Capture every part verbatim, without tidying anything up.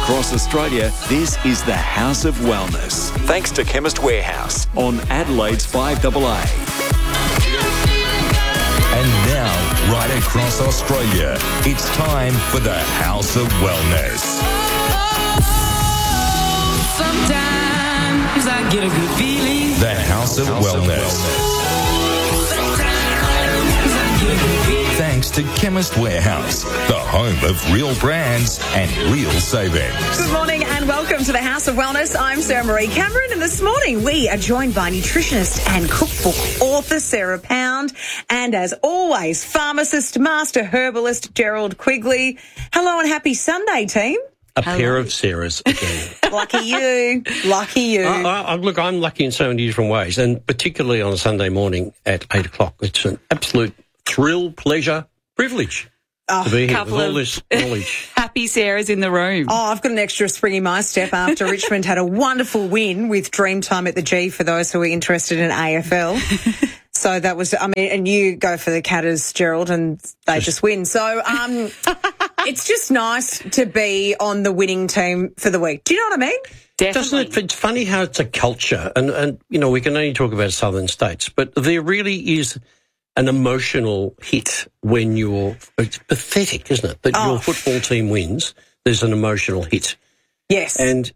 across Australia, this is the House of Wellness. Thanks to Chemist Warehouse on Adelaide's five A A. And now, right across Australia, it's time for the House of Wellness. Sometimes I get a good feeling. The House of Wellness. Thanks to Chemist Warehouse, the home of real brands and real savings. Good morning and welcome to the House of Wellness. I'm Sarah Marie Cameron, and this morning we are joined by nutritionist and cookbook author Sarah Pound, and as always, pharmacist, master herbalist Gerald Quigley. Hello and happy Sunday, team. A Hello. Pair of Sarahs again. Lucky you. Lucky you. I, I, look, I'm lucky in so many different ways, and particularly on a Sunday morning at eight o'clock. It's an absolute thrill, pleasure, privilege oh, to be here with all this knowledge. Happy Sarah's in the room. Oh, I've got an extra spring in my step after Richmond had a wonderful win with Dreamtime at the G for those who are interested in A F L. So that was, I mean, and you go for the Catters, Gerald, and they just, just win. So um, it's just nice to be on the winning team for the week. Do you know what I mean? Definitely. Doesn't it? It's funny how it's a culture, and, and you know, we can only talk about southern states, but there really is an emotional hit when you're, it's pathetic, isn't it, that oh. your football team wins. There's an emotional hit. Yes. And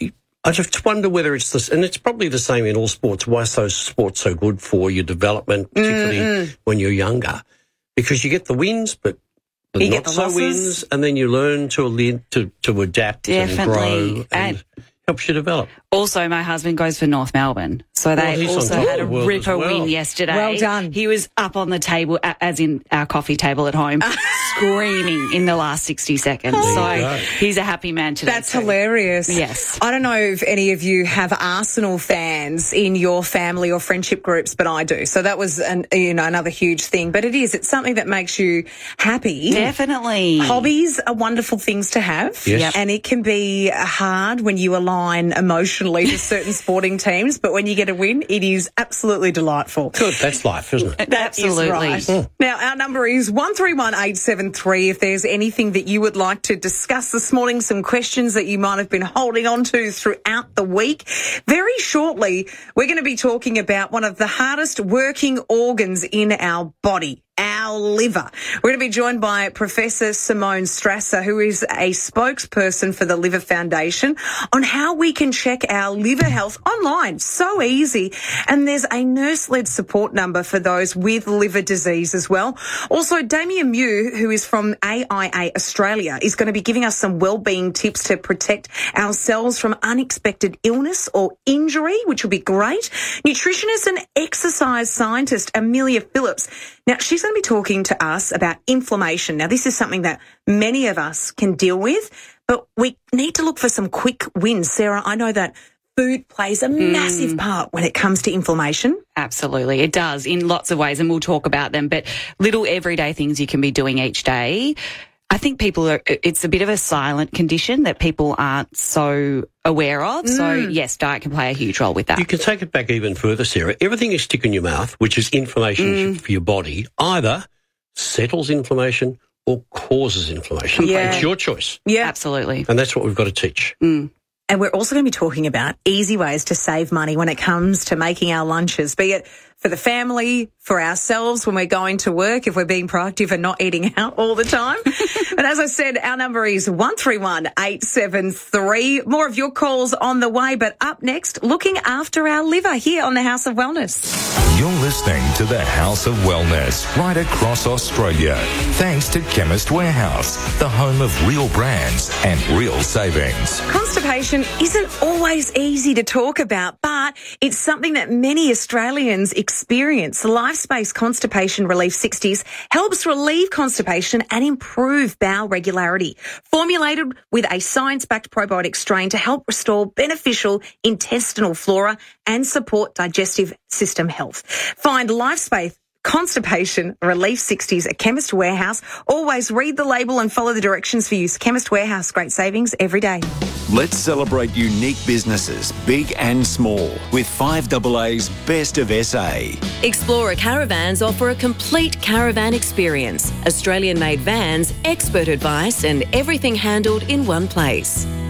I just wonder whether it's this, and it's probably the same in all sports, why is those sports so good for your development, particularly mm-hmm. when you're younger? Because you get the wins, but the not so wins, and then you learn to to, to adapt Definitely. and grow and, and helps you develop. Also, my husband goes for North Melbourne, so they well, also had a ripper well. win yesterday. Well done. He was up on the table, as in our coffee table at home, screaming in the last sixty seconds. So he's a happy man today. That's too. hilarious. Yes. I don't know if any of you have Arsenal fans in your family or friendship groups, but I do. So that was an, you know, another huge thing. But it is, it's something that makes you happy. Definitely. Hobbies are wonderful things to have. Yes. And it can be hard when you align emotionally to certain sporting teams, but when you get a win, it is absolutely delightful. Good, that's life, isn't it? That Absolutely. is right. Mm. Now, our number is one three one eight seven three. If there's anything that you would like to discuss this morning, some questions that you might have been holding on to throughout the week. Very shortly, we're going to be talking about one of the hardest working organs in our body, our liver. We're going to be joined by Professor Simone Strasser, who is a spokesperson for the Liver Foundation, on how we can check our liver health online. So easy. And there's a nurse-led support number for those with liver disease as well. Also, Damien Mew, who is from A I A Australia, is going to be giving us some wellbeing tips to protect ourselves from unexpected illness or injury, which will be great. Nutritionist and exercise scientist Amelia Phillips. Now, she's going to be talking to us about inflammation. Now, this is something that many of us can deal with, but we need to look for some quick wins. Sarah, I know that food plays a mm. massive part when it comes to inflammation. Absolutely. It does in lots of ways, and we'll talk about them, but little everyday things you can be doing each day. I think people are, it's a bit of a silent condition that people aren't so aware of. Mm. So, yes, diet can play a huge role with that. You can take it back even further, Sarah. Everything you stick in your mouth, which is inflammation mm. for your body, either settles inflammation or causes inflammation. Yeah. It's your choice. Yeah, absolutely. And that's what we've got to teach. Mm. And we're also going to be talking about easy ways to save money when it comes to making our lunches, be it for the family, for ourselves when we're going to work, if we're being proactive and not eating out all the time. And as I said, our number is one three one eight seven three. More of your calls on the way, but up next, looking after our liver here on the House of Wellness. You're listening to the House of Wellness right across Australia. Thanks to Chemist Warehouse, the home of real brands and real savings. Constipation isn't always easy to talk about, but it's something that many Australians experience. The LifeSpace Constipation Relief sixties helps relieve constipation and improve bowel regularity. Formulated with a science-backed probiotic strain to help restore beneficial intestinal flora and support digestive system health. Find LifeSpace Constipation Relief sixties at Chemist Warehouse. Always read the label and follow the directions for use. Chemist Warehouse, great savings every day. Let's celebrate unique businesses, big and small, with five A A's Best of S A. Explorer Caravans offer a complete caravan experience. Australian-made vans, expert advice and everything handled in one place.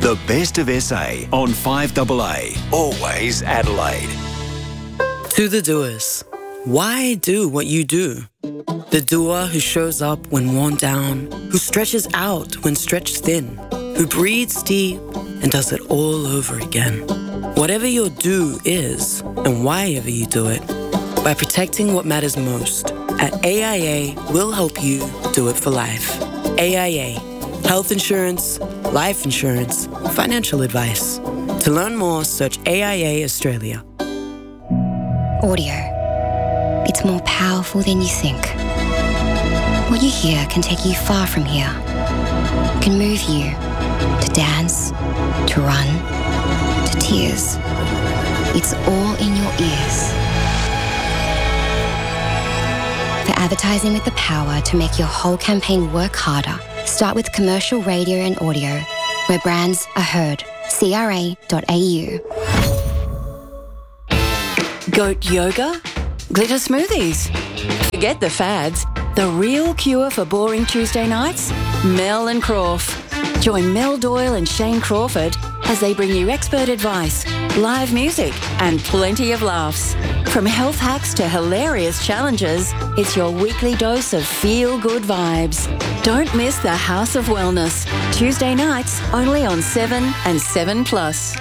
The best of S A on five A A. Always Adelaide. To the doers. Why do what you do? The doer who shows up when worn down, who stretches out when stretched thin, who breathes deep and does it all over again. Whatever your do is, and why ever you do it, by protecting what matters most, at A I A, we'll help you do it for life. A I A. Health insurance, life insurance, financial advice. To learn more, search A I A Australia. Audio. It's more powerful than you think. What you hear can take you far from here. Can move you to dance, to run, to tears. It's all in your ears. For advertising with the power to make your whole campaign work harder, start with commercial radio and audio, where brands are heard. C R A dot A U. Goat yoga? Glitter smoothies? Forget the fads. The real cure for boring Tuesday nights? Mel and Crawf. Join Mel Doyle and Shane Crawford as they bring you expert advice, live music, and plenty of laughs. From health hacks to hilarious challenges, it's your weekly dose of feel-good vibes. Don't miss the House of Wellness. Tuesday nights, only on seven and seven plus.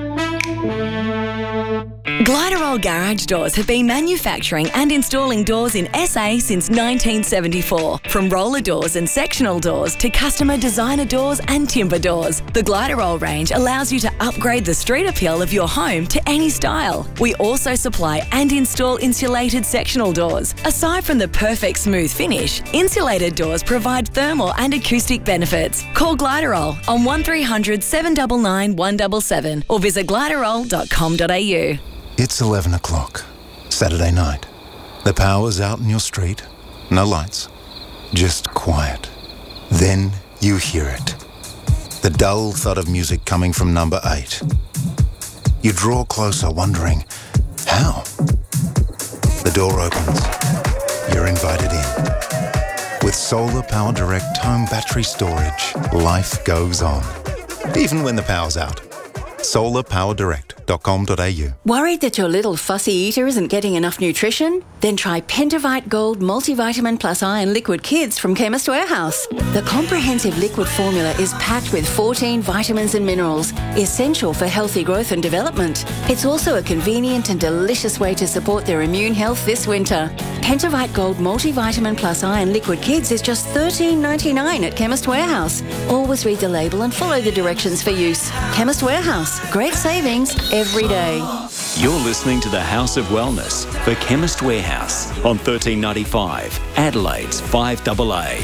Gliderol Garage Doors have been manufacturing and installing doors in S A since nineteen seventy-four. From roller doors and sectional doors to customer designer doors and timber doors, the Gliderol range allows you to upgrade the street appeal of your home to any style. We also supply and install insulated sectional doors. Aside from the perfect smooth finish, insulated doors provide thermal and acoustic benefits. Call Gliderol on one three hundred, seven nine nine, one seven seven or visit gliderol dot com dot a u. It's eleven o'clock, Saturday night. The power's out in your street, no lights, just quiet. Then you hear it. The dull thud of music coming from number eight. You draw closer, wondering, how? The door opens. You're invited in. With Solar Power Direct home battery storage, life goes on. Even when the power's out. solar power direct dot com dot a u. Worried that your little fussy eater isn't getting enough nutrition? Then try Pentavite Gold Multivitamin Plus Iron Liquid Kids from Chemist Warehouse. The comprehensive liquid formula is packed with fourteen vitamins and minerals, essential for healthy growth and development. It's also a convenient and delicious way to support their immune health this winter. Pentavite Gold Multivitamin Plus Iron Liquid Kids is just thirteen ninety-nine at Chemist Warehouse. Always read the label and follow the directions for use. Chemist Warehouse. Great savings every day. You're listening to the House of Wellness for Chemist Warehouse on thirteen ninety-five, Adelaide's five A A.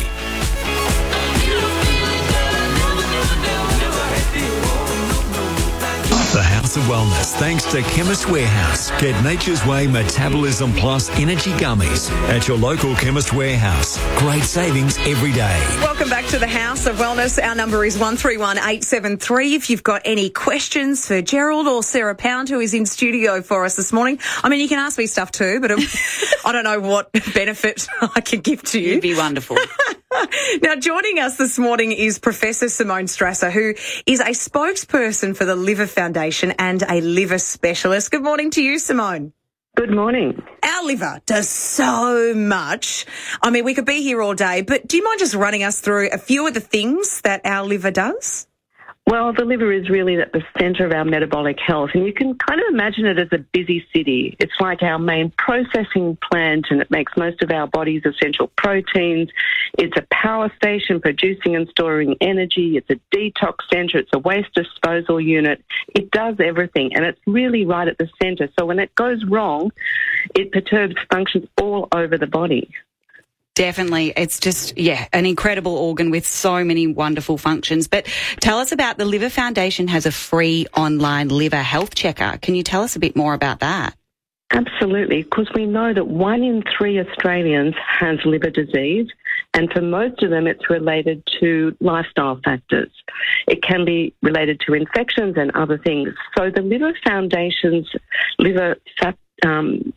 The House of Wellness, thanks to Chemist Warehouse. Get Nature's Way Metabolism Plus Energy Gummies at your local Chemist Warehouse. Great savings every day. Welcome back to the House of Wellness. Our number is one three one, eight seven three. If you've got any questions for Gerald or Sarah Pound, who is in studio for us this morning. I mean, you can ask me stuff too, but I don't know what benefit I can give to you. You'd be wonderful. Now, joining us this morning is Professor Simone Strasser, who is a spokesperson for the Liver Foundation and a liver specialist. Good morning to you, Simone. Good morning. Our liver does so much. I mean, we could be here all day, but do you mind just running us through a few of the things that our liver does? Well, the liver is really at the centre of our metabolic health, and you can kind of imagine it as a busy city. It's like our main processing plant, and it makes most of our body's essential proteins. It's a power station producing and storing energy. It's a detox centre. It's a waste disposal unit. It does everything, and it's really right at the centre. So when it goes wrong, it perturbs functions all over the body. Definitely. It's just, yeah, an incredible organ with so many wonderful functions. But tell us about the Liver Foundation has a free online liver health checker. Can you tell us a bit more about that? Absolutely, because we know that one in three Australians has liver disease, and for most of them it's related to lifestyle factors. It can be related to infections and other things. So the Liver Foundation's liver um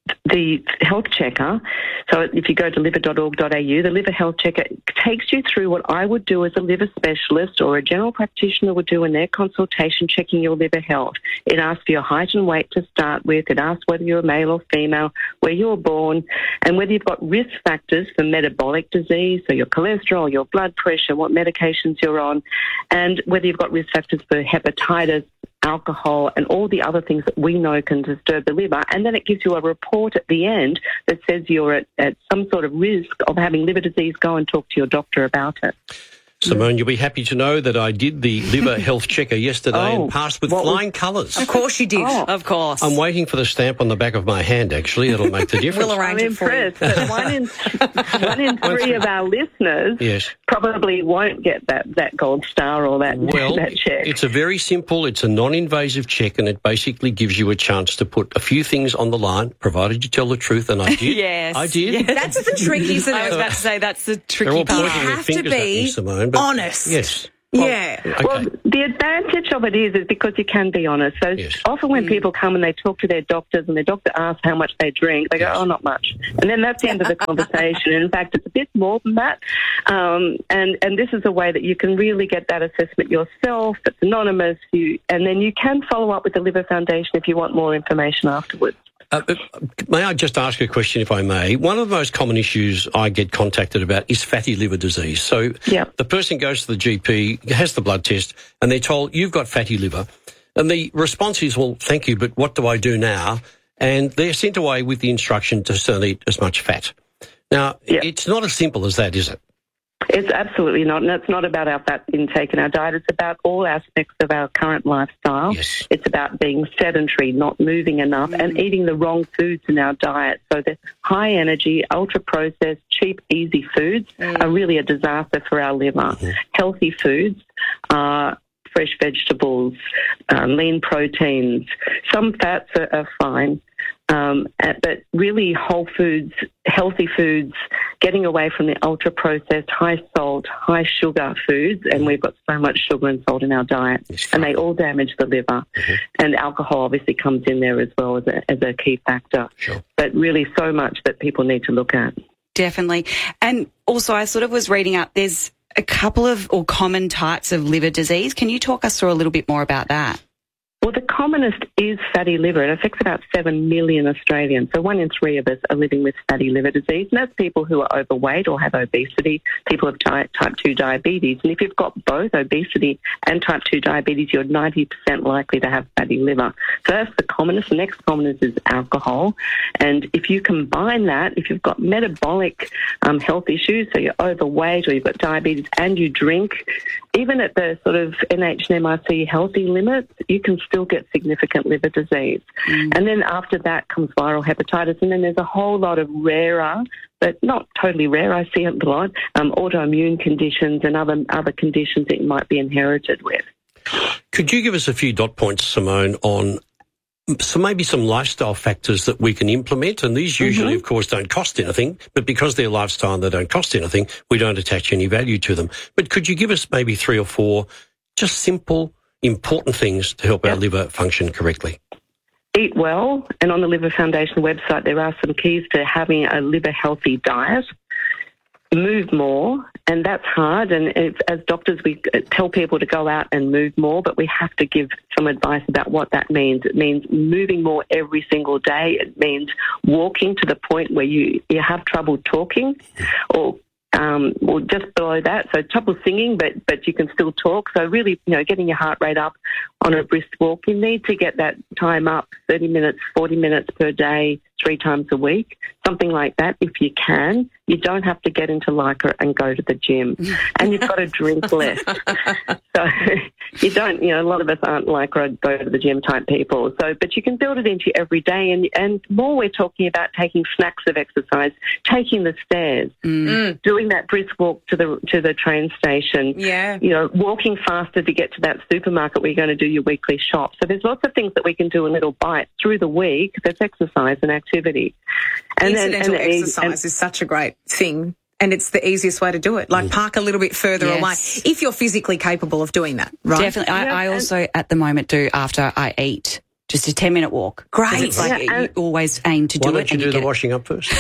the health checker, so if you go to liver dot org dot a u, the liver health checker takes you through what I would do as a liver specialist or a general practitioner would do in their consultation, checking your liver health. It asks for your height and weight to start with. It asks whether you're a male or female, where you were born, and whether you've got risk factors for metabolic disease, so your cholesterol, your blood pressure, what medications you're on, and whether you've got risk factors for hepatitis, alcohol, and all the other things that we know can disturb the liver. And then it gives you a report at the end that says you're at, at some sort of risk of having liver disease. Go and talk to your doctor about it. Simone, you'll be happy to know that I did the liver health checker yesterday oh, and passed with flying colours. Of course you did. Oh. Of course. I'm waiting for the stamp on the back of my hand, actually. It'll make the difference. We'll arrange I'm it for you. impressed that one in, one in three of our listeners Yes. probably won't get that, that gold star or that, Well, that check. it's a very simple, it's a non-invasive check, and it basically gives you a chance to put a few things on the line, provided you tell the truth, and I did. Yes. I did. Yes. That's the trick, isn't I was it? about to say that's the They're tricky all part. pointing their have to fingers at me, be Simone. But honest. Yes. Yeah. Okay. Well, the advantage of it is is because you can be honest. So Yes. often when Mm. people come and they talk to their doctors and their doctor asks how much they drink, they go, Yes. oh, not much. And then that's the end of the conversation. In fact, it's a bit more than that. Um, and, and this is a way that you can really get that assessment yourself. It's anonymous. You, and then you can follow up with the Liver Foundation if you want more information afterwards. Uh, uh, may I just ask a question, if I may? One of the most common issues I get contacted about is fatty liver disease. So Yeah. the person goes to the G P, has the blood test, and they're told, you've got fatty liver. And the response is, well, thank you, but what do I do now? And they're sent away with the instruction to still eat as much fat. Now, Yeah. it's not as simple as that, is it? It's absolutely not, and it's not about our fat intake in our diet. It's about all aspects of our current lifestyle. Yes. It's about being sedentary, not moving enough, and eating the wrong foods in our diet. So the high energy, ultra-processed, cheap, easy foods are really a disaster for our liver. Healthy foods are fresh vegetables, uh, lean proteins. Some fats are, are fine. Um, but really whole foods, healthy foods, getting away from the ultra-processed, high-salt, high-sugar foods, and we've got so much sugar and salt in our diet, and they all damage the liver. Mm-hmm. And alcohol obviously comes in there as well as a, as a key factor. Sure. But really so much that people need to look at. Definitely. And also I sort of was reading up, there's a couple of or common types of liver disease. Can you talk us through a little bit more about that? Well, the commonest is fatty liver. It affects about seven million Australians. So one in three of us are living with fatty liver disease. And that's people who are overweight or have obesity, people with type two diabetes. And if you've got both obesity and type two diabetes, you're ninety percent likely to have fatty liver. So that's the commonest. The next commonest is alcohol. And if you combine that, if you've got metabolic um, health issues, so you're overweight or you've got diabetes and you drink, even at the sort of N H and M R C healthy limits, you can still get significant liver disease. Mm. And then after that comes viral hepatitis, and then there's a whole lot of rarer, but not totally rare, I see it a lot, um, autoimmune conditions and other other conditions that you might be inherited with. Could you give us a few dot points, Simone, on so maybe some lifestyle factors that we can implement? And these usually, mm-hmm. of course, don't cost anything, but because they're lifestyle and they don't cost anything, we don't attach any value to them. But could you give us maybe three or four just simple, important things to help yep. our liver function correctly? Eat well, and on the Liver Foundation website there are some keys to having a liver healthy diet. Move more, and that's hard, and if, as doctors we tell people to go out and move more, but we have to give some advice about what that means. It means moving more every single day. It means walking to the point where you, you have trouble talking, or Um, or just below that, so trouble singing, but but you can still talk. So really, you know, getting your heart rate up on a brisk walk. You need to get that time up, thirty minutes, forty minutes per day, three times a week, something like that if you can. You don't have to get into Lycra and go to the gym. And you've got to drink less. So you don't, you know, a lot of us aren't Lycra, go to the gym type people. So, but you can build it into every day. And, and more we're talking about taking snacks of exercise, taking the stairs, mm. doing that brisk walk to the to the train station, yeah. you know, walking faster to get to that supermarket where you're going to do your weekly shop. So there's lots of things that we can do in little bites through the week that's exercise and activity. And Incidental then, and, exercise and, is such a great thing, and it's the easiest way to do it. Like mm. park a little bit further yes. away if you're physically capable of doing that, right? Definitely. I, yeah, I also at the moment do after I eat just a ten-minute walk. 'Cause Great. It's like Yeah, you always aim to Why do don't it. you and do the get it. washing up first?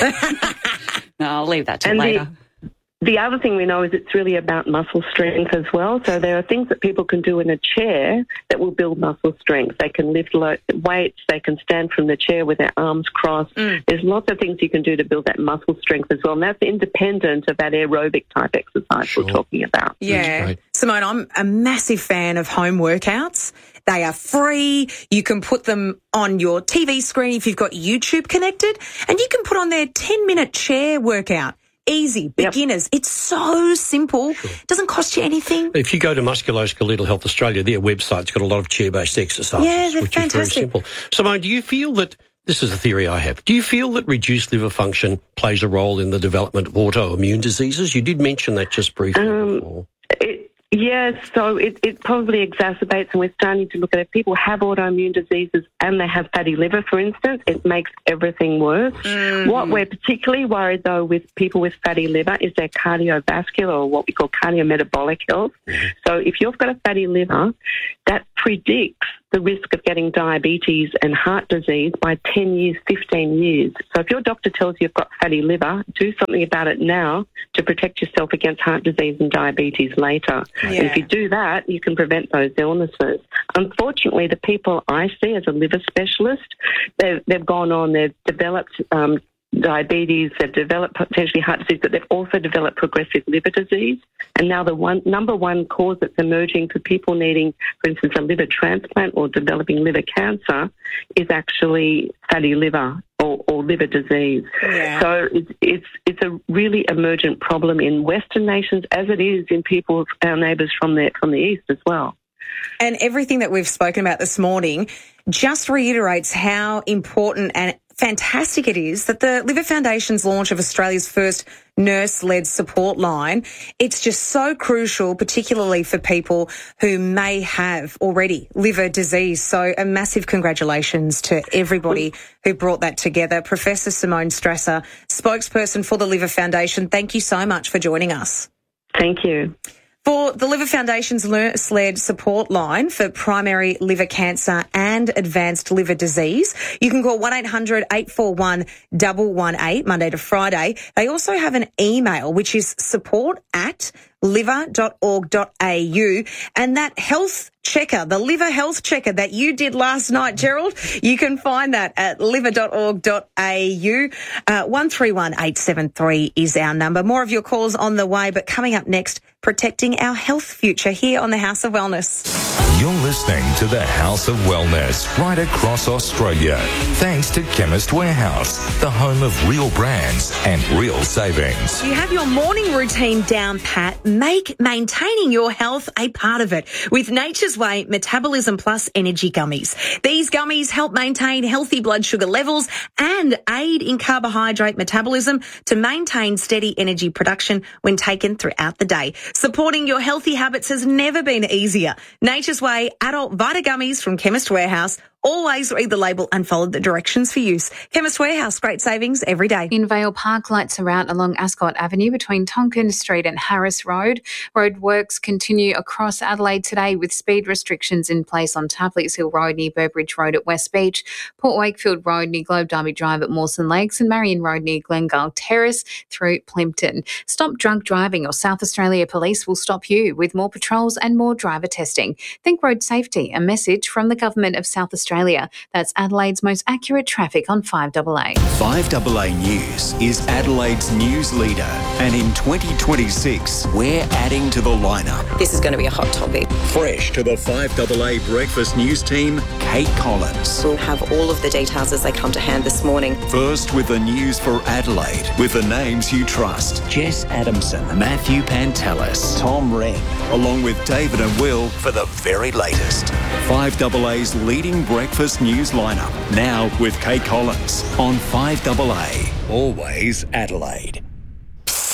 No, I'll leave that till And the- later. The other thing we know is it's really about muscle strength as well. So there are things that people can do in a chair that will build muscle strength. They can lift lo- weights. They can stand from the chair with their arms crossed. Mm. There's lots of things you can do to build that muscle strength as well. And that's independent of that aerobic type exercise Sure. we're talking about. Yeah. great. Simone, I'm a massive fan of home workouts. They are free. You can put them on your T V screen if you've got YouTube connected, and you can put on their ten-minute chair workout. Easy, beginners. Yep. It's so simple. Sure. Doesn't cost you anything. If you go to Musculoskeletal Health Australia, their website's got a lot of chair-based exercises, Yeah, they're which fantastic. is very simple. Simone, do you feel that, this is a theory I have, do you feel that reduced liver function plays a role in the development of autoimmune diseases? You did mention that just briefly Um, before. It, yes, so it, it probably exacerbates, and we're starting to look at it. If people have autoimmune diseases and they have fatty liver, for instance, it makes everything worse. Mm-hmm. What we're particularly worried, though, with people with fatty liver is their cardiovascular, or what we call cardiometabolic health. Mm-hmm. So if you've got a fatty liver, that predicts the risk of getting diabetes and heart disease by ten years, fifteen years. So if your doctor tells you you've got fatty liver, do something about it now to protect yourself against heart disease and diabetes later. Yeah. And if you do that, you can prevent those illnesses. Unfortunately, the people I see as a liver specialist, they've, they've gone on, they've developed um, diabetes, they've developed potentially heart disease, but they've also developed progressive liver disease. And now the one number one cause that's emerging for people needing, for instance, a liver transplant or developing liver cancer is actually fatty liver or, or liver disease. Yeah. So it's, it's it's a really emergent problem in Western nations, as it is in people, our neighbours from the from the East as well. And everything that we've spoken about this morning just reiterates how important and fantastic it is that the Liver Foundation's launch of Australia's first nurse-led support line, it's just so crucial, particularly for people who may have already liver disease. So a massive congratulations to everybody who brought that together. Professor Simone Strasser, spokesperson for the Liver Foundation, thank you so much for joining us. Thank you. For the Liver Foundation's nurse-led support line for primary liver cancer and advanced liver disease, you can call one eight hundred eight four one one one eight Monday to Friday. They also have an email, which is support at liver dot org dot a u, and that health checker, the liver health checker that you did last night, Gerald, you can find that at liver dot org dot a u. Uh, one three one eight seven three is our number. More of your calls on the way, but coming up next, protecting our health future here on the House of Wellness. You're listening to the House of Wellness right across Australia. Thanks to Chemist Warehouse, the home of real brands and real savings. You have your morning routine down pat. Make maintaining your health a part of it with Nature's Way Metabolism Plus Energy Gummies. These gummies help maintain healthy blood sugar levels and aid in carbohydrate metabolism to maintain steady energy production when taken throughout the day. Supporting your healthy habits has never been easier. Nature's Way Adult Vita Gummies from Chemist Warehouse. Always read the label and follow the directions for use. Chemist Warehouse, great savings every day. In Vale Park, lights are out along Ascot Avenue between Tonkin Street and Harris Road. Road works continue across Adelaide today with speed restrictions in place on Tapley's Hill Road near Burbridge Road at West Beach, Port Wakefield Road near Globe Derby Drive at Mawson Lakes, and Marion Road near Glengale Terrace through Plimpton. Stop drunk driving or South Australia Police will stop you with more patrols and more driver testing. Think road safety, a message from the Government of South Australia. Australia. That's Adelaide's most accurate traffic on five A A. five A A News is Adelaide's news leader, and in twenty twenty-six, we're adding to the lineup. This is going to be a hot topic. Fresh to the five A A Breakfast News team, Kate Collins. We'll have all of the details as they come to hand this morning. First with the news for Adelaide, with the names you trust. Jess Adamson, Matthew Pantelis, Tom Wren, along with David and Will for the very latest. five A A's leading breakfast news lineup, now with Kate Collins on five A A. Always Adelaide.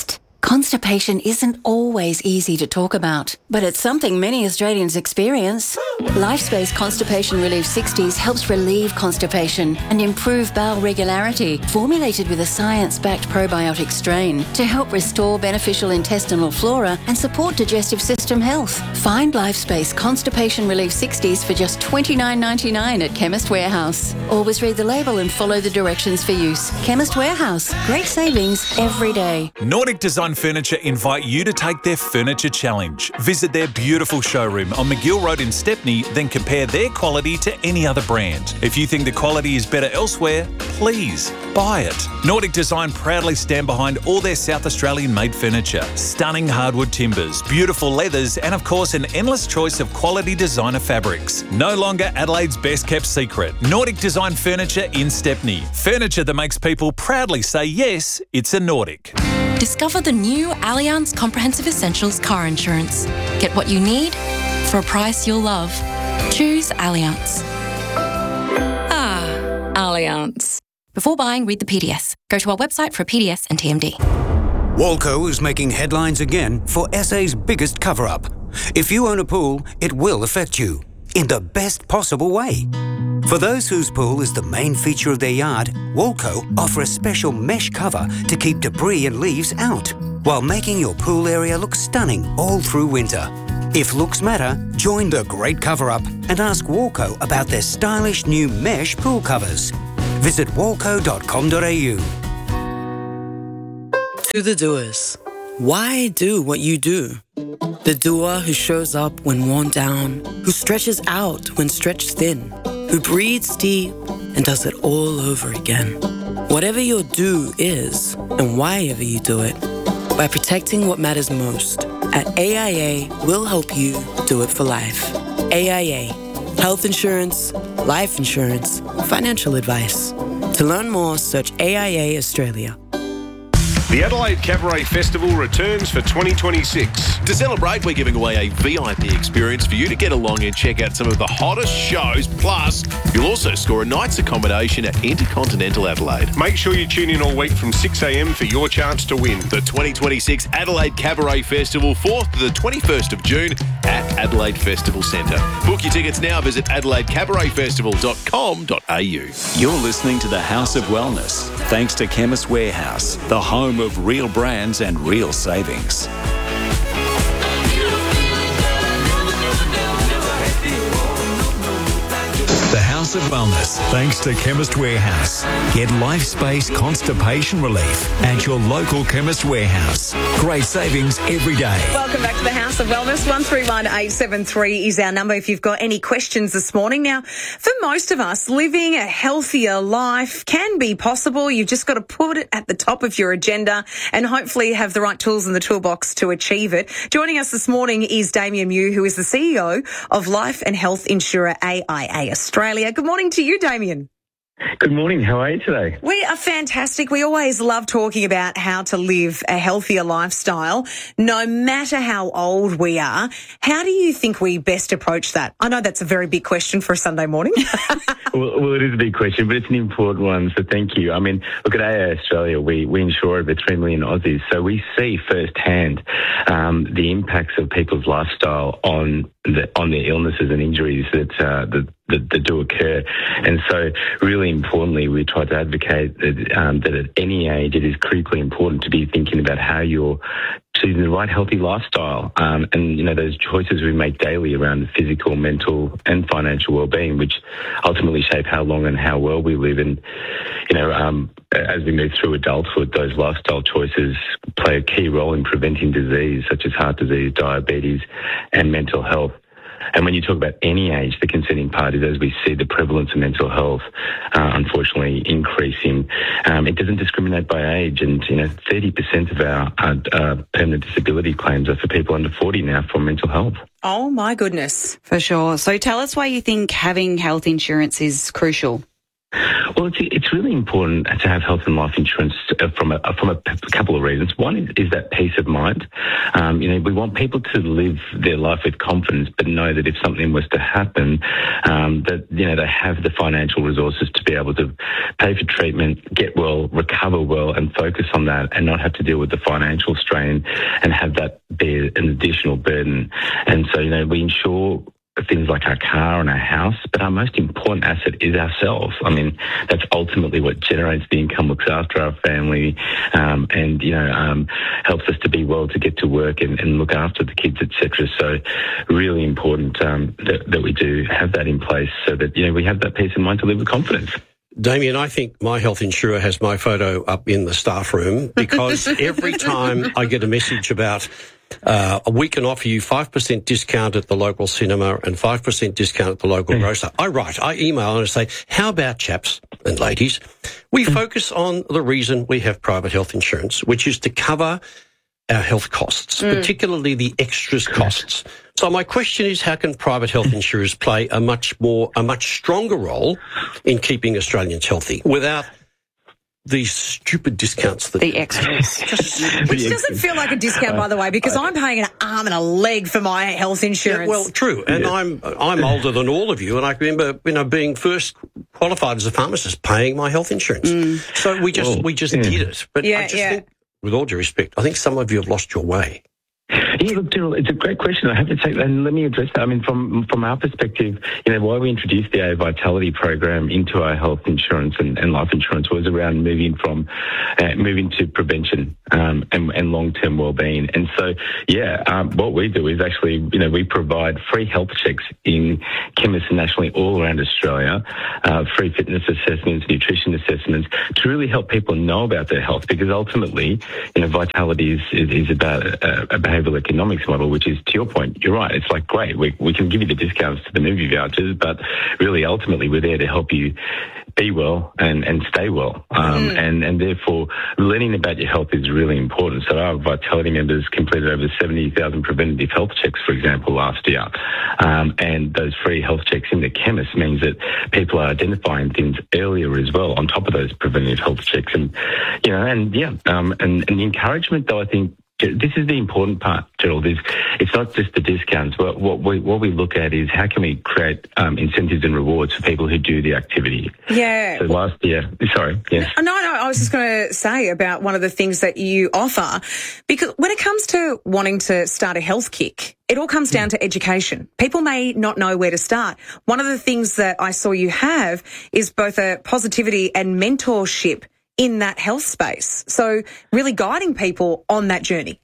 Constipation isn't always easy to talk about, but it's something many Australians experience. LifeSpace Constipation Relief sixties helps relieve constipation and improve bowel regularity, formulated with a science-backed probiotic strain to help restore beneficial intestinal flora and support digestive system health. Find LifeSpace Constipation Relief sixties for just twenty-nine ninety-nine at Chemist Warehouse. Always read the label and follow the directions for use. Chemist Warehouse. Great savings every day. Nordic Design Furniture invite you to take their Furniture Challenge. Visit their beautiful showroom on McGill Road in Stepney, then compare their quality to any other brand. If you think the quality is better elsewhere, please buy it. Nordic Design proudly stand behind all their South Australian made furniture. Stunning hardwood timbers, beautiful leathers, and of course an endless choice of quality designer fabrics. No longer Adelaide's best kept secret. Nordic Design Furniture in Stepney. Furniture that makes people proudly say yes, it's a Nordic. Discover the new Allianz Comprehensive Essentials car insurance. Get what you need for a price you'll love. Choose Allianz. Ah, Allianz. Before buying, read the P D S. Go to our website for a P D S and T M D. Walco is making headlines again for S A's biggest cover-up. If you own a pool, it will affect you in the best possible way. For those whose pool is the main feature of their yard, Walco offer a special mesh cover to keep debris and leaves out, while making your pool area look stunning all through winter. If looks matter, join the great cover-up and ask Walco about their stylish new mesh pool covers. Visit walco dot com dot a u. To the doers. Why do what you do? The doer who shows up when worn down, who stretches out when stretched thin, who breathes deep and does it all over again. Whatever your do is, and why ever you do it, by protecting what matters most, at A I A, we'll help you do it for life. A I A. Health insurance, life insurance, financial advice. To learn more, search A I A Australia. The Adelaide Cabaret Festival returns for twenty twenty-six. To celebrate, we're giving away a V I P experience for you to get along and check out some of the hottest shows. Plus, you'll also score a night's accommodation at Intercontinental Adelaide. Make sure you tune in all week from six a m for your chance to win. The twenty twenty-six Adelaide Cabaret Festival, fourth to the twenty-first of June at Adelaide Festival Centre. Book your tickets now. Visit adelaide cabaret festival dot com dot a u. You're listening to the House of Wellness, thanks to Chemist Warehouse, the home of real brands and real savings. The House of Wellness, thanks to Chemist Warehouse. Get LifeSpace Constipation Relief at your local Chemist Warehouse. Great savings every day. Welcome back to the House of Wellness. one three one eight seven three is our number if you've got any questions this morning. Now, for most of us, living a healthier life can be possible. You've just got to put it at the top of your agenda and hopefully have the right tools in the toolbox to achieve it. Joining us this morning is Damien Mew, who is the C E O of life and health insurer A I A Australia. Good morning to you, Damien. Good morning. How are you today? We are fantastic. We always love talking about how to live a healthier lifestyle, no matter how old we are. How do you think we best approach that? I know that's a very big question for a Sunday morning. well, well, it is a big question, but it's an important one, so thank you. I mean, look, at A I A Australia, we, we insure over three million Aussies, so we see firsthand um, the impacts of people's lifestyle on the, on their illnesses and injuries that, uh, that, that, that do occur. And so, really importantly, we try to advocate that, um, that at any age it is critically important to be thinking about how you're choosing the right healthy lifestyle, um, and you know those choices we make daily around physical, mental, and financial well-being, which ultimately shape how long and how well we live. And you know, um, as we move through adulthood, those lifestyle choices play a key role in preventing disease such as heart disease, diabetes, and mental health. And when you talk about any age, the concerning part is as we see the prevalence of mental health, uh, unfortunately, increasing, um, it doesn't discriminate by age. And, you know, thirty percent of our uh, uh, permanent disability claims are for people under forty now for mental health. Oh, my goodness. For sure. So tell us why you think having health insurance is crucial. Well, it's, it's really important to have health and life insurance from a, from a couple of reasons. One is, is that peace of mind. Um, you know, we want people to live their life with confidence, but know that if something was to happen, um, that, you know, they have the financial resources to be able to pay for treatment, get well, recover well, and focus on that, and not have to deal with the financial strain and have that be an additional burden. And so, you know, we insure things like our car and our house, but our most important asset is ourselves. I mean, that's ultimately what generates the income, looks after our family, um, and, you know, um, helps us to be well, to get to work and, and look after the kids, et cetera. So really important um, that, that we do have that in place so that, you know, we have that peace of mind to live with confidence. Damien, I think my health insurer has my photo up in the staff room because every time I get a message about uh, we can offer you five percent discount at the local cinema and five percent discount at the local grocer, I write, I email and I say, how about, chaps and ladies, we focus on the reason we have private health insurance, which is to cover our health costs, mm. particularly the extras costs. So my question is, how can private health insurers play a much more, a much stronger role in keeping Australians healthy without these stupid discounts? That the extras. Which doesn't feel like a discount, by the way, because I'm paying an arm and a leg for my health insurance. Yeah, well, true, and yeah. I'm I'm older than all of you, and I remember, you know, being first qualified as a pharmacist, paying my health insurance. Mm. So we just well, we just yeah. did it. But yeah, I just yeah. think, with all due respect, I think some of you have lost your way. Yeah, look, Daryl, it's a great question. I have to take that, and let me address that. I mean, from from our perspective, you know, why we introduced the A I Vitality program into our health insurance and, and life insurance was around moving from uh, moving to prevention um, and, and long-term well-being. And so, yeah, um, what we do is actually, you know, we provide free health checks in chemists nationally all around Australia, uh, free fitness assessments, nutrition assessments, to really help people know about their health, because ultimately, you know, Vitality is is, is about a, a behavioural economics model, which is, to your point, you're right. It's like, great, we, we can give you the discounts to the movie vouchers, but really, ultimately, we're there to help you be well and, and stay well. Um, mm. and, and therefore, learning about your health is really important. So our Vitality members completed over seventy thousand preventative health checks, for example, last year. Um, and those free health checks in the chemist means that people are identifying things earlier as well, on top of those preventative health checks. And, you know, and yeah, um, and, and the encouragement, though, I think, this is the important part, Gerald, is it's not just the discounts. What, what, we, what we look at is how can we create um, incentives and rewards for people who do the activity. Yeah. So last year, sorry, yes. No, no, I was just going to say about one of the things that you offer, because when it comes to wanting to start a health kick, it all comes down to education. People may not know where to start. One of the things that I saw you have is both a positivity and mentorship in that health space. So really guiding people on that journey.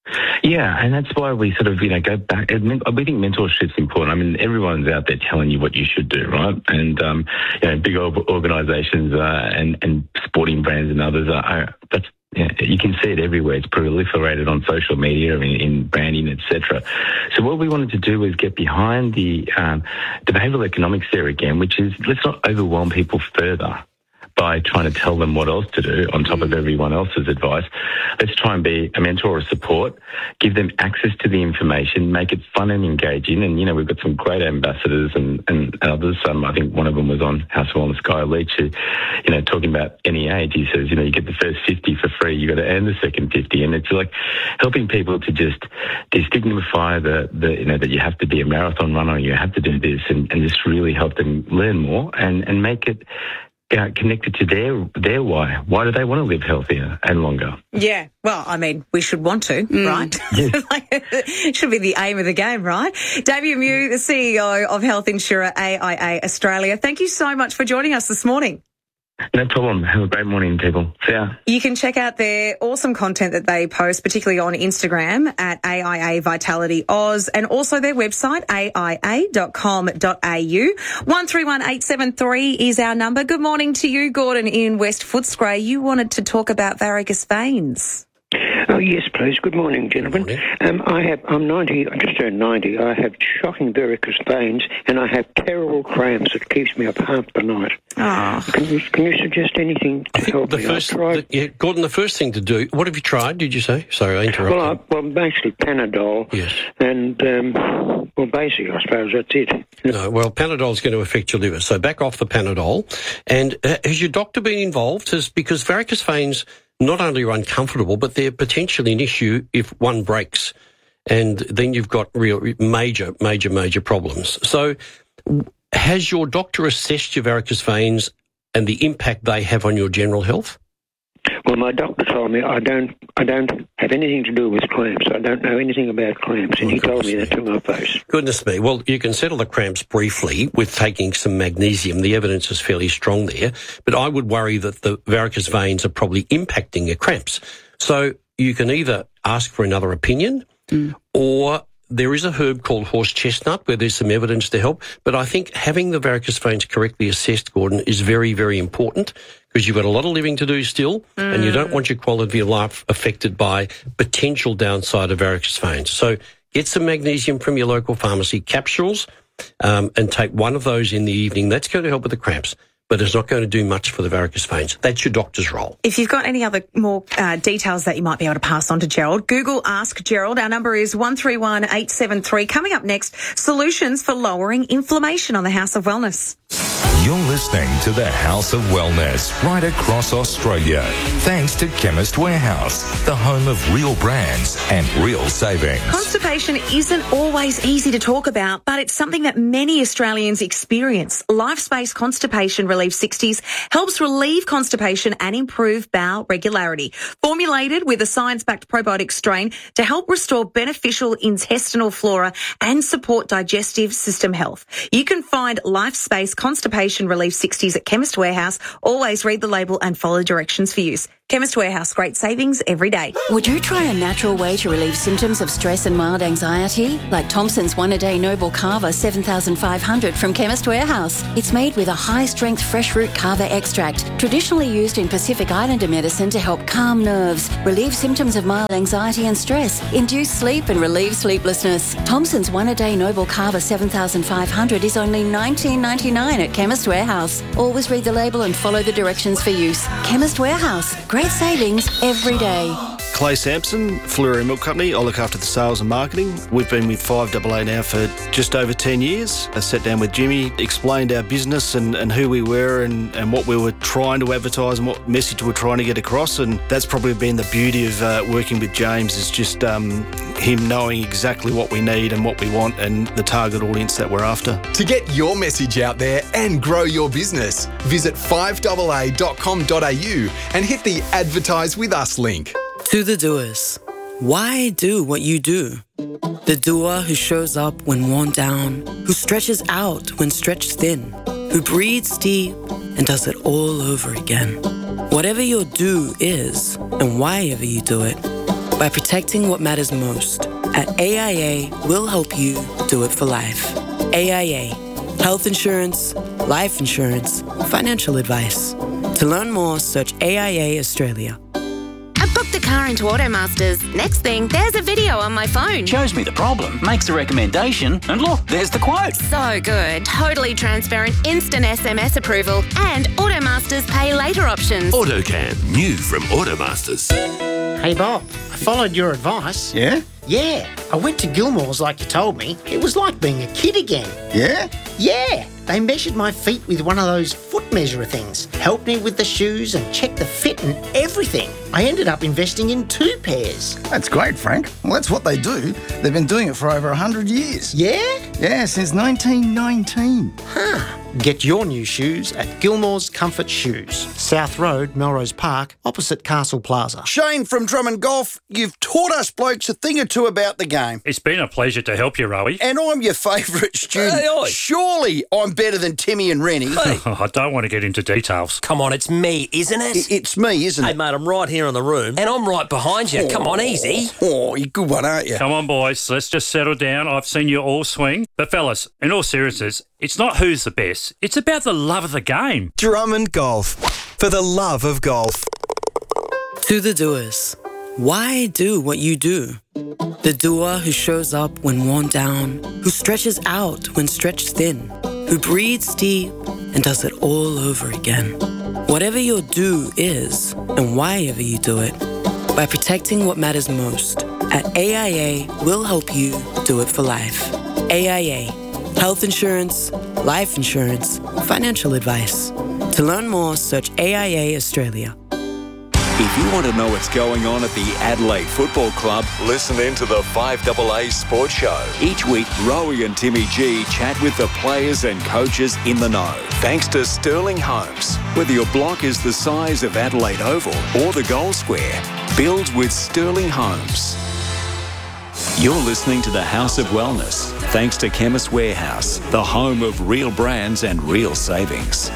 Yeah, and that's why we sort of, you know, go back. We think mentorship's important. I mean, everyone's out there telling you what you should do, right? And, um, you know, big organisations uh, and, and sporting brands and others, are, are that's, yeah, you can see it everywhere. It's proliferated on social media, in, in branding, et cetera. So what we wanted to do was get behind the, um, the behavioural economics there again, which is, let's not overwhelm people further by trying to tell them what else to do on top of everyone else's advice. Let's try and be a mentor or support, give them access to the information, make it fun and engaging. And, you know, we've got some great ambassadors and, and others. Um, I think one of them was on House of Wellness, Guy Leach, who, you know, talking about any age, he says, you know, you get the first fifty for free, you got to earn the second fifty. And it's like helping people to just destigmatise the, the, you know, that you have to be a marathon runner, you have to do this, and, and just really help them learn more and, and make it Uh, connected to their their why. Why do they want to live healthier and longer? Yeah, well, I mean, we should want to, mm. right? Yes. Like, it should be the aim of the game, right? Damien Mew, the C E O of health insurer A I A Australia, thank you so much for joining us this morning. No problem. Have a great morning, people. See ya. You can check out their awesome content that they post, particularly on Instagram at A I A Vitality Oz, and also their website, A I A dot com dot A U. one three one eight seven three is our number. Good morning to you, Gordon, in West Footscray. You wanted to talk about varicose veins. Oh yes, please. Good morning, gentlemen. Good morning. Um, I have. I'm ninety. I just turned ninety. I have shocking varicose veins, and I have terrible cramps. It keeps me up half the night. Oh. Can you can you suggest anything to I think help the me? first, I've tried. the, yeah, Gordon, the first thing to do, what have you tried, did you say? Sorry, I interrupted. Well, I, well, basically Panadol. Yes. And um, well, basically, I suppose that's it. No, well, Panadol is going to affect your liver, so back off the Panadol. And uh, has your doctor been involved? Has, because varicose veins not only are uncomfortable, but they're potentially an issue if one breaks, and then you've got real major, major, major problems. So has your doctor assessed your varicose veins and the impact they have on your general health? Well, my doctor told me I don't, I don't have anything to do with clamps. I don't know anything about clamps, and Oh, he told me goodness that to my face. Goodness me. Well, you can settle the cramps briefly with taking some magnesium. The evidence is fairly strong there, but I would worry that the varicose veins are probably impacting your cramps. So you can either ask for another opinion mm. or there is a herb called horse chestnut where there's some evidence to help. But I think having the varicose veins correctly assessed, Gordon, is very, very important because you've got a lot of living to do still mm. and you don't want your quality of life affected by potential downside of varicose veins. So get some magnesium from your local pharmacy capsules um, and take one of those in the evening. That's going to help with the cramps, but it's not going to do much for the varicose veins. That's your doctor's role. If you've got any other more uh, details that you might be able to pass on to Gerald, Google Ask Gerald. Our number is one three one eight seven three. Coming up next, solutions for lowering inflammation on the House of Wellness. You're listening to the House of Wellness right across Australia. Thanks to Chemist Warehouse, the home of real brands and real savings. Constipation isn't always easy to talk about, but it's something that many Australians experience. LifeSpace Constipation Relief sixties helps relieve constipation and improve bowel regularity. Formulated with a science-backed probiotic strain to help restore beneficial intestinal flora and support digestive system health. You can find LifeSpace Constipation Relief sixties at Chemist Warehouse. Always read the label and follow directions for use. Chemist Warehouse, great savings every day. Would you try a natural way to relieve symptoms of stress and mild anxiety? Like Thompson's One-A-Day Noble Kava seven thousand five hundred from Chemist Warehouse. It's made with a high-strength fresh root kava extract, traditionally used in Pacific Islander medicine to help calm nerves, relieve symptoms of mild anxiety and stress, induce sleep and relieve sleeplessness. Thompson's One-A-Day Noble Kava seven thousand five hundred is only nineteen ninety-nine at Chemist Warehouse. Always read the label and follow the directions for use. Chemist Warehouse. Great savings every day. Clay Sampson, Fleury Milk Company. I look after the sales and marketing. We've been with five A A now for just over ten years. I sat down with Jimmy, explained our business and, and who we were and, and what we were trying to advertise and what message we're trying to get across. And that's probably been the beauty of uh, working with James, is just um, him knowing exactly what we need and what we want and the target audience that we're after. To get your message out there and grow your business, visit five A A dot com dot a u and hit the Advertise With Us link. To the doers, why do what you do? The doer who shows up when worn down, who stretches out when stretched thin, who breathes deep and does it all over again. Whatever your do is, and why ever you do it, by protecting what matters most, at A I A, we'll help you do it for life. A I A, health insurance, life insurance, financial advice. To learn more, search A I A Australia. I've booked a car into Automasters. Next thing, there's a video on my phone. Shows me the problem, makes a recommendation, and look, there's the quote. So good. Totally transparent, instant S M S approval, and Automasters pay later options. AutoCam, new from Automasters. Hey Bob, I followed your advice. Yeah? Yeah, I went to Gilmore's like you told me. It was like being a kid again. Yeah? Yeah, they measured my feet with one of those foot measurer things, helped me with the shoes and checked the fit and everything. I ended up investing in two pairs. That's great, Frank. Well, that's what they do. They've been doing it for over one hundred years. Yeah? Yeah, since nineteen nineteen. Huh. Get your new shoes at Gilmore's Comfort Shoes, South Road, Melrose Park, opposite Castle Plaza. Shane from Drummond Golf, you've taught us blokes a thing or two about the game. It's been a pleasure to help you, Rowie. And I'm your favourite student. Hey, oi. Surely I'm better than Timmy and Rennie. Hey. Oh, I don't want to get into details. Come on, it's me, isn't it? I- it's me, isn't Hey, it? mate, I'm right here in the room. And I'm right behind you. Oh. Come on, easy. Oh, you're a good one, aren't you? Come on, boys. Let's just settle down. I've seen you all swing. But, fellas, in all seriousness, it's not who's the best. It's about the love of the game. Drummond Golf, for the love of golf. To the doers, Why do what you do? The doer who shows up when worn down, who stretches out when stretched thin, who breathes deep and does it all over again. Whatever your do is, and why ever you do it, by protecting what matters most, at A I A, we'll help you do it for life. A I A. Health insurance, life insurance, financial advice. To learn more, search A I A Australia. If you want to know what's going on at the Adelaide Football Club, listen in to the five A A Sports Show. Each week, Rowie and Timmy G chat with the players and coaches in the know. Thanks to Sterling Homes. Whether your block is the size of Adelaide Oval or the Gold Square, build with Sterling Homes. You're listening to the House of Wellness, thanks to Chemist Warehouse, the home of real brands and real savings.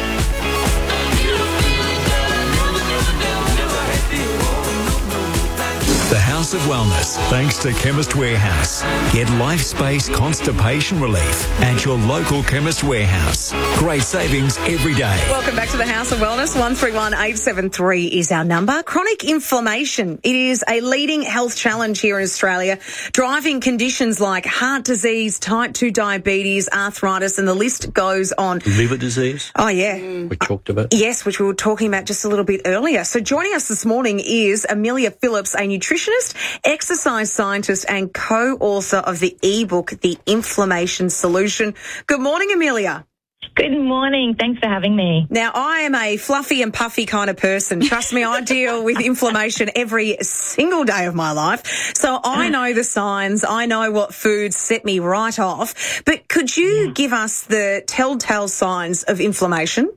The House of Wellness, thanks to Chemist Warehouse. Get Life Space Constipation Relief at your local Chemist Warehouse. Great savings every day. Welcome back to the House of Wellness. one three one eight seven three is our number. Chronic inflammation. It is a leading health challenge here in Australia, driving conditions like heart disease, type two diabetes, arthritis, and the list goes on. Liver disease? Oh, yeah. We talked about. Yes, which we were talking about just a little bit earlier. So joining us this morning is Amelia Phillips, a nutritionist, exercise scientist, and co-author of the ebook, The Inflammation Solution. Good morning, Amelia. Good morning. Thanks for having me. Now, I am a fluffy and puffy kind of person. Trust me, I deal with inflammation every single day of my life. So I know the signs. I know what foods set me right off. But could you yeah. give us the telltale signs of inflammation?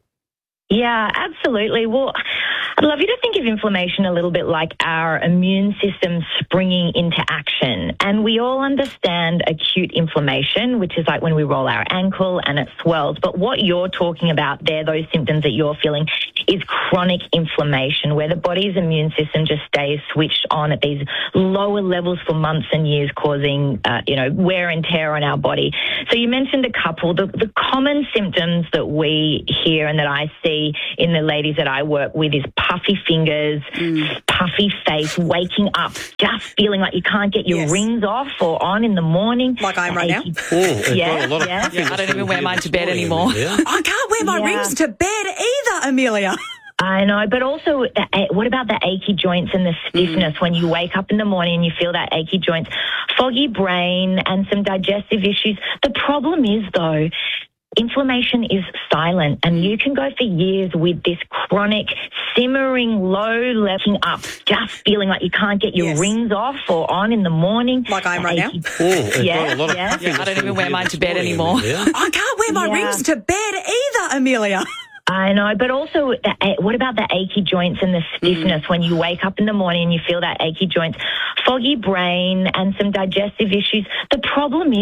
Yeah, absolutely. Well, I'd love you to think of inflammation a little bit like our immune system springing into action. And we all understand acute inflammation, which is like when we roll our ankle and it swells. But what you're talking about there, those symptoms that you're feeling, is chronic inflammation, where the body's immune system just stays switched on at these lower levels for months and years, causing, uh, you know, wear and tear on our body. So you mentioned a couple. The, the common symptoms that we hear and that I see in the ladies that I work with is puffy fingers, mm. puffy face, waking up, just feeling like you can't get your yes. rings off or on in the morning. Like I am right now. Oh, yeah, yeah. yeah. I don't even wear mine to bed anymore. Yeah. I can't wear my yeah. rings to bed either, Amelia. I know, but also, what about the achy joints and the stiffness mm. when you wake up in the morning and you feel that achy joints, foggy brain and some digestive issues? The problem is, though, inflammation is silent, and you can go for years with this chronic, simmering, low leveling up, just feeling like you can't get your yes. rings off or on in the morning. Like I am right now. Oh, yeah, yeah. yeah. I don't even wear mine to bed anymore. Yeah. I can't wear my yeah. rings to bed either, Amelia. I know, but also, the, what about the achy joints and the stiffness mm. when you wake up in the morning and you feel that achy joints, foggy brain and some digestive issues? The problem is